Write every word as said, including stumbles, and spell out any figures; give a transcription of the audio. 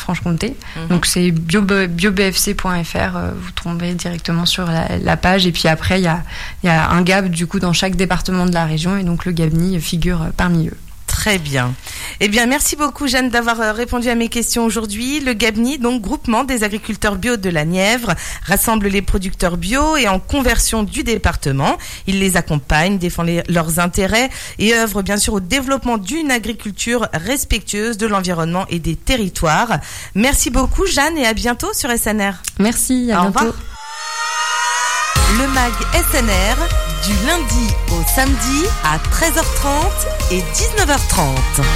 Franche-Comté. Mmh. Donc c'est bio, biobfc point f r, euh, vous tombez directement sur la, la page. Et puis après, il y a, y a un G A B du coup dans chaque département de la région, et donc le Gabni figure parmi eux. Très bien. Eh bien, merci beaucoup, Jeanne, d'avoir répondu à mes questions aujourd'hui. Le Gabni, donc groupement des agriculteurs bio de la Nièvre, rassemble les producteurs bio et en conversion du département. Il les accompagne, défend les, leurs intérêts et œuvre bien sûr au développement d'une agriculture respectueuse de l'environnement et des territoires. Merci beaucoup, Jeanne, et à bientôt sur S N R. Merci, à Au bientôt. revoir. Le mag S N R, du lundi au samedi à treize heures trente et dix-neuf heures trente.